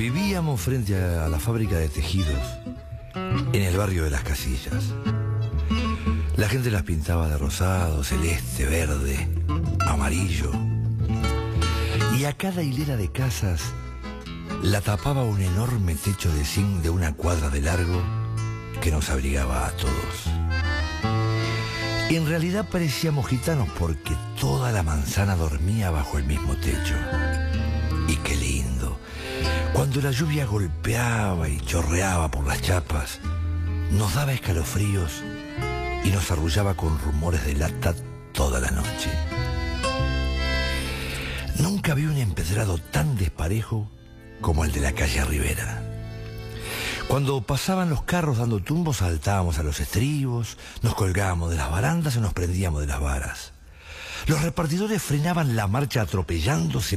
Vivíamos frente a la fábrica de tejidos, en el barrio de Las Casillas. La gente las pintaba de rosado, celeste, verde, amarillo. Y a cada hilera de casas la tapaba un enorme techo de zinc de 1 cuadra de largo que nos abrigaba a todos. En realidad parecíamos gitanos porque toda la manzana dormía bajo el mismo techo. Y qué lindo. Cuando la lluvia golpeaba y chorreaba por las chapas, nos daba escalofríos y nos arrullaba con rumores de lata toda la noche. Nunca vi un empedrado tan desparejo como el de la calle Rivera. Cuando pasaban los carros dando tumbos, saltábamos a los estribos, nos colgábamos de las barandas o nos prendíamos de las varas. Los repartidores frenaban la marcha atropellándose